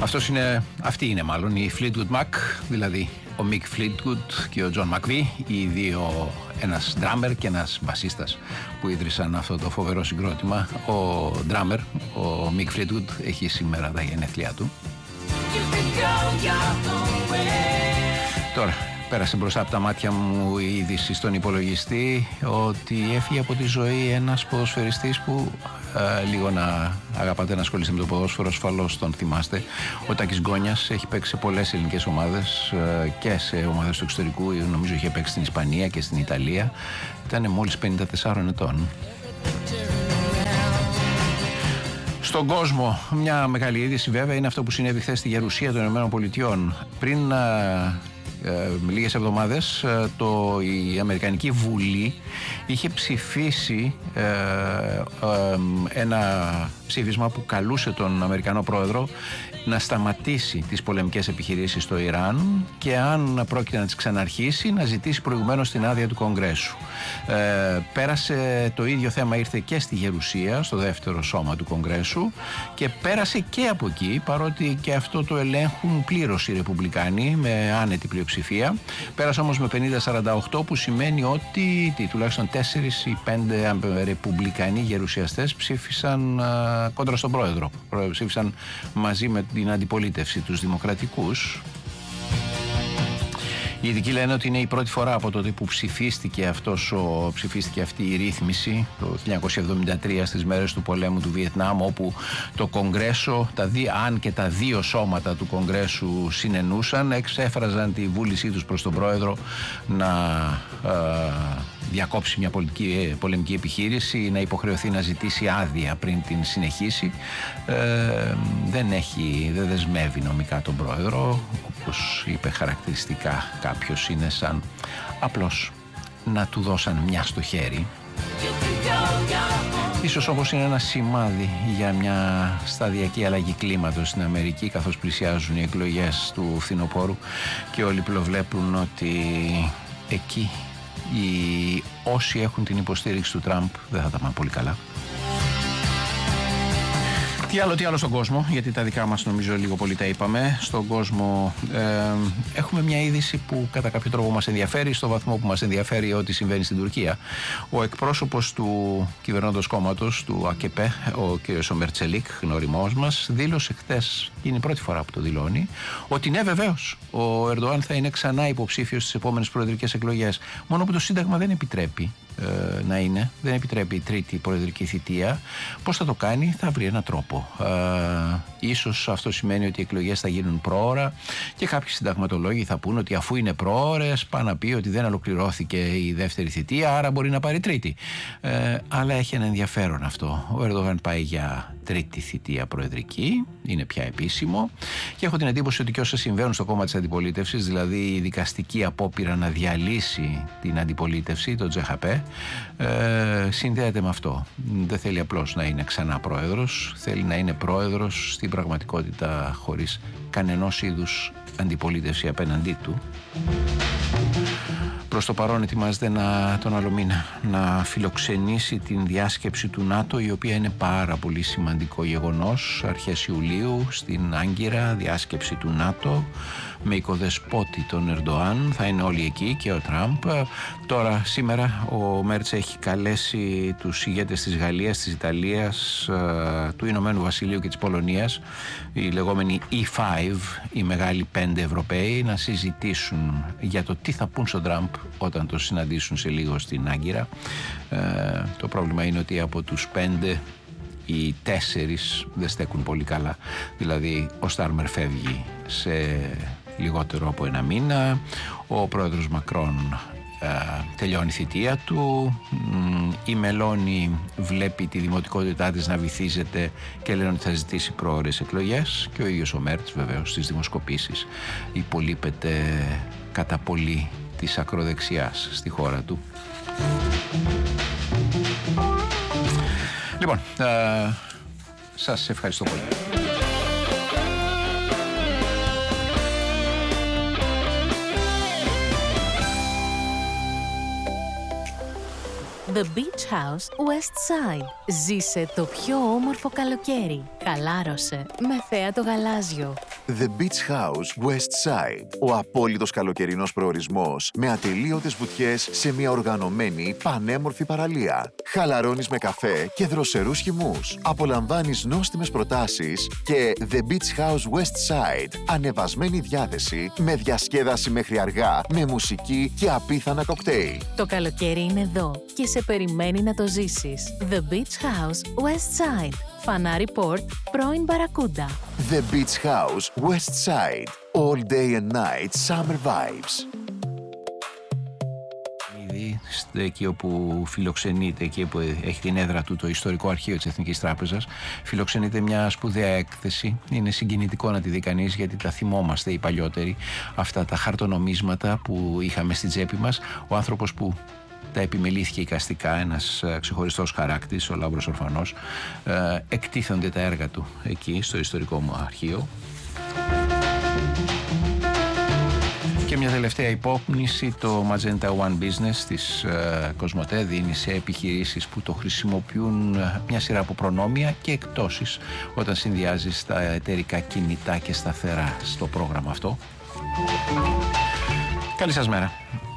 Αυτή είναι μάλλον η Fleetwood Mac, δηλαδή ο Mick Fleetwood και ο John McVie, οι δύο, ένας drummer και ένας μπασίστας που ίδρυσαν αυτό το φοβερό συγκρότημα. Ο drummer, ο Mick Fleetwood, έχει σήμερα τα γενέθλιά του. Τώρα πέρασε μπροστά από τα μάτια μου η είδηση στον υπολογιστή ότι έφυγε από τη ζωή ένας ποδοσφαιριστής που λίγο να αγαπάτε να ασχολείστε με το ποδόσφαιρο, ασφαλώς τον θυμάστε. Ο Τάκης Γκόνιας έχει παίξει σε πολλές ελληνικές ομάδες και σε ομάδες του εξωτερικού. Νομίζω είχε παίξει στην Ισπανία και στην Ιταλία. Ήταν μόλις 54 ετών. Στον κόσμο, μια μεγάλη είδηση βέβαια είναι αυτό που συνέβη χθες στη Γερουσία των ΗΠΑ. Πριν λίγες εβδομάδες η Αμερικανική Βουλή είχε ψηφίσει ένα ψήφισμα που καλούσε τον Αμερικανό Πρόεδρο να σταματήσει τις πολεμικές επιχειρήσεις στο Ιράν και αν πρόκειται να τις ξαναρχίσει να ζητήσει προηγουμένως την άδεια του Κογκρέσου. Πέρασε το ίδιο θέμα, ήρθε και στη Γερουσία, στο δεύτερο σώμα του Κογκρέσου και πέρασε και από εκεί, παρότι και αυτό το ελέγχουν πλήρως οι Ρεπουμπλικάνοι με άνετη πλειοψηφία. Πέρασε όμως με 50-48, που σημαίνει ότι τουλάχιστον 4 ή 5 Ρεπουμπλικανοί γερουσιαστές ψήφισαν κόντρα στον Πρόεδρο. Ψήφισαν μαζί με την αντιπολίτευση, τους Δημοκρατικούς. Οι ειδικοί λένε ότι είναι η πρώτη φορά από τότε που ψηφίστηκε αυτή η ρύθμιση το 1973 στις μέρες του πολέμου του Βιετνάμ, όπου το Κογκρέσο, αν και τα δύο σώματα του Κογκρέσου συνενούσαν, εξέφραζαν τη βούλησή τους προς τον Πρόεδρο να διακόψει μια πολεμική επιχείρηση, να υποχρεωθεί να ζητήσει άδεια πριν την συνεχίσει. Δεν δεσμεύει νομικά τον Πρόεδρο, όπως είπε χαρακτηριστικά κάποιος, είναι σαν απλώς να του δώσαν μια στο χέρι. Ίσως όπως είναι ένα σημάδι για μια σταδιακή αλλαγή κλίματος στην Αμερική, καθώς πλησιάζουν οι εκλογές του φθινοπόρου και όλοι πλοβλέπουν ότι εκεί όσοι έχουν την υποστήριξη του Τραμπ δεν θα τα πάνε πολύ καλά. Τι άλλο στον κόσμο, γιατί τα δικά μας νομίζω λίγο πολύ τα είπαμε. Στον κόσμο έχουμε μια είδηση που κατά κάποιο τρόπο μας ενδιαφέρει, στο βαθμό που μας ενδιαφέρει ό,τι συμβαίνει στην Τουρκία. Ο εκπρόσωπος του κυβερνώντος κόμματος, του ΑΚΕΠΕ, ο κ. Σομερτσελίκ, γνωριμός μας, δήλωσε χθες, είναι η πρώτη φορά που το δηλώνει, ότι ναι, βεβαίως, ο Ερντοάν θα είναι ξανά υποψήφιος στις επόμενες προεδρικές εκλογές. Μόνο που το Σύνταγμα δεν επιτρέπει δεν επιτρέπει η τρίτη προεδρική θητεία. Πώς θα το κάνει? Θα βρει έναν τρόπο. Ίσως αυτό σημαίνει ότι οι εκλογές θα γίνουν προώρα και κάποιοι συνταγματολόγοι θα πούν ότι αφού είναι προώρες, πάνε να πει ότι δεν ολοκληρώθηκε η δεύτερη θητεία, άρα μπορεί να πάρει τρίτη. Αλλά έχει ένα ενδιαφέρον αυτό. Ο Ερντογάν πάει για τρίτη θητεία προεδρική, είναι πια επίσημο, και έχω την εντύπωση ότι και όσα συμβαίνουν στο κόμμα της αντιπολίτευσης, δηλαδή η δικαστική απόπειρα να διαλύσει την αντιπολίτευση, το JHP, συνδέεται με αυτό. Δεν θέλει απλώς να είναι ξανά πρόεδρος, θέλει να είναι πρόεδρος στην πραγματικότητα χωρίς κανενός είδους αντιπολίτευση απέναντί του. Προς το παρόν ετοιμάζεται τον άλλο μήνα να φιλοξενήσει την διάσκεψη του ΝΑΤΟ, η οποία είναι πάρα πολύ σημαντικό γεγονός. Αρχές Ιουλίου στην Άγκυρα, διάσκεψη του ΝΑΤΟ με οικοδεσπότη τον Ερντοάν. Θα είναι όλοι εκεί και ο Τραμπ. Τώρα σήμερα ο Μέρτς έχει καλέσει τους ηγέτες της Γαλλίας, της Ιταλίας, του Ηνωμένου Βασιλείου και της Πολωνίας, οι λεγόμενοι E5, οι μεγάλοι 5 Ευρωπαίοι, να συζητήσουν για το τι θα πούν στον Τραμπ όταν το συναντήσουν σε λίγο στην Άγκυρα. Το πρόβλημα είναι ότι από τους 5 οι 4 δεν στέκουν πολύ καλά. Δηλαδή ο Στάρμερ φεύγει σε λιγότερο από ένα μήνα, ο πρόεδρος Μακρόν τελειώνει η θητεία του, η Μελώνη βλέπει τη δημοτικότητά της να βυθίζεται και λένε ότι θα ζητήσει προώρες εκλογές, και ο ίδιος ο Μέρτς βεβαίως στις δημοσκοπήσεις υπολείπεται κατά πολύ της ακροδεξιάς στη χώρα του. Λοιπόν, σας ευχαριστώ πολύ. The Beach House West Side. Ζήσε το πιο όμορφο καλοκαίρι. Χαλάρωσε με Θέα το Γαλάζιο. The Beach House West Side. Ο απόλυτος καλοκαιρινός προορισμός με ατελείωτες βουτιές σε μια οργανωμένη, πανέμορφη παραλία. Χαλαρώνεις με καφέ και δροσερούς χυμούς. Απολαμβάνεις νόστιμες προτάσεις και The Beach House West Side. Ανεβασμένη διάθεση με διασκέδαση μέχρι αργά, με μουσική και απίθανα κοκτέιλ. Το καλοκαίρι είναι εδώ και σε περιμένει να το ζήσεις. The Beach House West Side. Φανάρι Port, πρώην Μπαρακούντα. The Beach House West Side. All day and night summer vibes. Εκεί όπου φιλοξενείται, εκεί που έχει την έδρα του το ιστορικό αρχείο της Εθνικής Τράπεζας, φιλοξενείται μια σπουδαία έκθεση. Είναι συγκινητικό να τη δει κανείς, γιατί τα θυμόμαστε οι παλιότεροι, αυτά τα χαρτονομίσματα που είχαμε στην τσέπη μας. Ο άνθρωπος που τα επιμελήθηκε εικαστικά, ένας ξεχωριστός χαράκτης, ο Λάμπρος Ορφανός, εκτίθενται τα έργα του εκεί στο ιστορικό μου αρχείο. Και μια τελευταία υπόκνηση, το Magenta One Business της Κοσμοτέ δίνει σε επιχειρήσεις που το χρησιμοποιούν μια σειρά από προνόμια και εκτόσεις όταν συνδυάζεις τα εταιρικά κινητά και σταθερά στο πρόγραμμα αυτό. Καλή σας μέρα.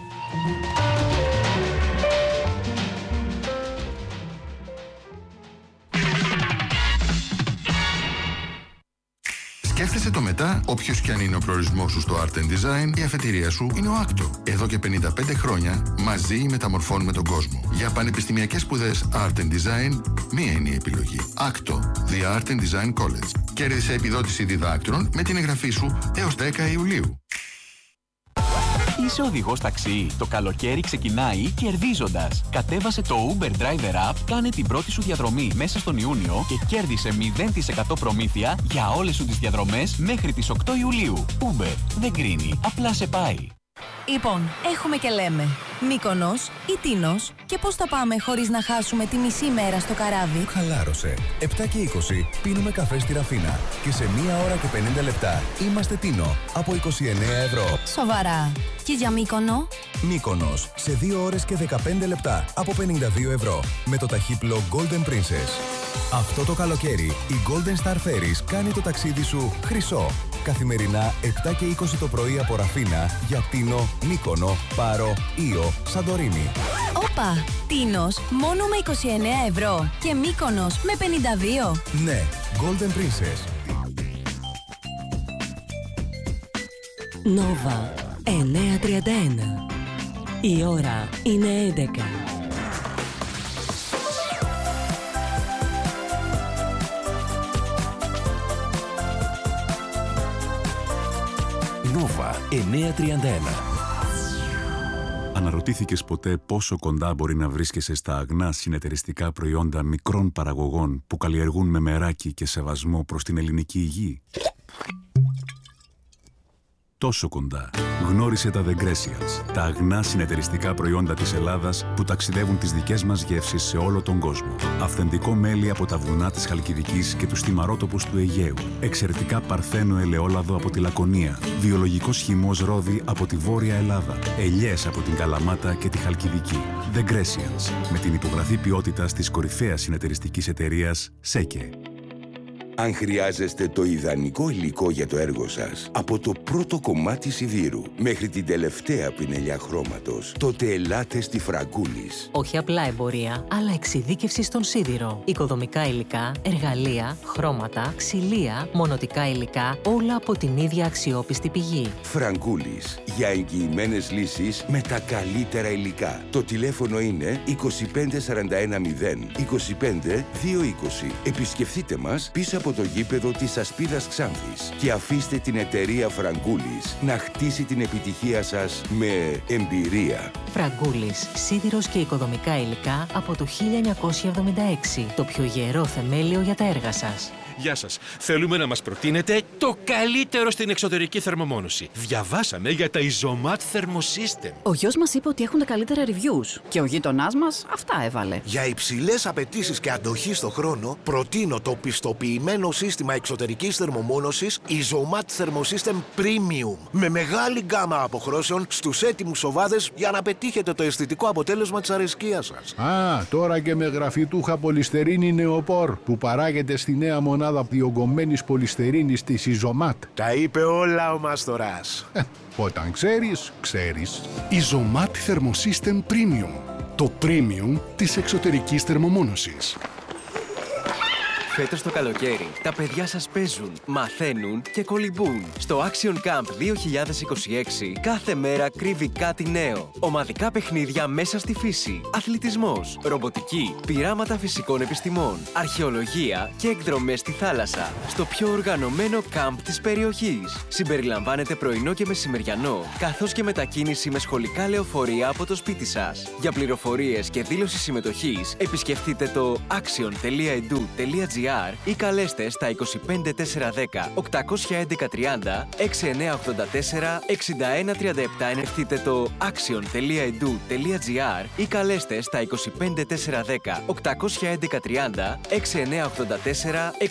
Σκέφτεσαι το μετά, όποιος κι αν είναι ο προορισμός σου στο Art and Design, η αφετηρία σου είναι ο Άκτο. Εδώ και 55 χρόνια μαζί μεταμορφώνουμε τον κόσμο. Για πανεπιστημιακές σπουδές Art and Design, μία είναι η επιλογή. Άκτο, The Art and Design College. Κέρδισε επιδότηση διδάκτρων με την εγγραφή σου έως 10 Ιουλίου. Είσαι οδηγός ταξί. Το καλοκαίρι ξεκινάει κερδίζοντας. Κατέβασε το Uber Driver App, κάνε την πρώτη σου διαδρομή μέσα στον Ιούνιο και κέρδισε 0% προμήθεια για όλες σου τις διαδρομές μέχρι τις 8 Ιουλίου. Uber δεν κρίνει, απλά σε πάει. Λοιπόν, έχουμε και λέμε. Μύκονος ή Τίνος, και πώς θα πάμε χωρίς να χάσουμε τη μισή μέρα στο καράβι? Χαλάρωσε. 7 και 20 πίνουμε καφέ στη Ραφίνα και σε 1 ώρα και 50 λεπτά είμαστε Τίνο από 29 ευρώ. Σοβαρά. Και για Μύκονο? Μύκονος σε 2 ώρες και 15 λεπτά από 52 ευρώ με το ταχύπλο Golden Princess. Αυτό το καλοκαίρι η Golden Star Ferries κάνει το ταξίδι σου χρυσό. Καθημερινά 7 και 20 το πρωί από Ραφίνα για Τίνο, Μύκονο, Πάρο, Ήο, Σαντορίνη. Όπα! Τίνος μόνο με 29 ευρώ και Μύκονος με 52. Ναι, Golden Princess. Νόβα 9:31. Η ώρα είναι 11. Νόβα 9:31. Αναρωτήθηκες ποτέ πόσο κοντά μπορεί να βρίσκεσαι στα αγνά συνεταιριστικά προϊόντα μικρών παραγωγών που καλλιεργούν με μεράκι και σεβασμό προς την ελληνική γη? Τόσο κοντά. Γνώρισε τα The Grecians, τα αγνά συνεταιριστικά προϊόντα της Ελλάδας που ταξιδεύουν τις δικές μας γεύσεις σε όλο τον κόσμο. Αυθεντικό μέλι από τα βουνά της Χαλκιδικής και τους θυμαρότοπους του Αιγαίου. Εξαιρετικά παρθένο ελαιόλαδο από τη Λακωνία. Βιολογικός χυμός ρόδι από τη Βόρεια Ελλάδα. Ελιές από την Καλαμάτα και τη Χαλκιδική. The Grecians, με την υπογραφή ποιότητας της κορυφαίας συνεταιριστικής εταιρείας ΣΕΚΕ. Αν χρειάζεστε το ιδανικό υλικό για το έργο σας, από το πρώτο κομμάτι σιδήρου μέχρι την τελευταία πινελιά χρώματος, τότε ελάτε στη Φραγκούλης. Όχι απλά εμπορία, αλλά εξειδίκευση στον σίδηρο. Οικοδομικά υλικά, εργαλεία, χρώματα, ξυλία, μονοτικά υλικά, όλα από την ίδια αξιόπιστη πηγή. Φραγκούλης, για εγγυημένες λύσεις με τα καλύτερα υλικά. Το τηλέφωνο είναι 25410 25220. Επισκεφτείτε μας πίσω από το γήπεδο της Ασπίδας Ξάνθης και αφήστε την εταιρεία Φραγκούλης να χτίσει την επιτυχία σας με εμπειρία. Φραγκούλης, σίδηρος και οικοδομικά υλικά από το 1976. Το πιο γερό θεμέλιο για τα έργα σας. Γεια σας. Θέλουμε να μας προτείνετε το καλύτερο στην εξωτερική θερμομόνωση. Διαβάσαμε για τα Isomat Thermosystem. Ο γιος μας είπε ότι έχουν τα καλύτερα reviews και ο γείτονάς μας αυτά έβαλε. Για υψηλές απαιτήσεις και αντοχή στο χρόνο, προτείνω το πιστοποιημένο σύστημα εξωτερικής θερμομόνωσης Isomat Thermosystem Premium. Με μεγάλη γκάμα αποχρώσεων στους έτοιμους σοβάδες για να πετύχετε το αισθητικό αποτέλεσμα της αρεσκίας σας. Τώρα και με γραφιτούχα πολυστερίνη νεοπόρ που παράγεται στη νέα μονάδα μονάδα διογκωμένης πολυστερίνης της Ιζωμάτ. Τα είπε όλα ο Μαστοράς. Όταν ξέρεις, ξέρεις. Ιζωμάτ Thermosystem Premium. Το premium της εξωτερικής θερμομόνωσης. Φέτος το καλοκαίρι, τα παιδιά σας παίζουν, μαθαίνουν και κολυμπούν. Στο Action Camp 2026, κάθε μέρα κρύβει κάτι νέο. Ομαδικά παιχνίδια μέσα στη φύση, αθλητισμός, ρομποτική, πειράματα φυσικών επιστημών, αρχαιολογία και εκδρομές στη θάλασσα. Στο πιο οργανωμένο κάμπ της περιοχής. Συμπεριλαμβάνεται πρωινό και μεσημεριανό, καθώς και μετακίνηση με σχολικά λεωφορεία από το σπίτι σας. Για πληροφορίες και δήλωση συμμετοχής, επισκεφτείτε το action.edu.gr ή καλέστε στα 25410 811 30 6984 6137. Ενευτείτε το action.edu.gr ή καλέστε στα 25410 811 30 6984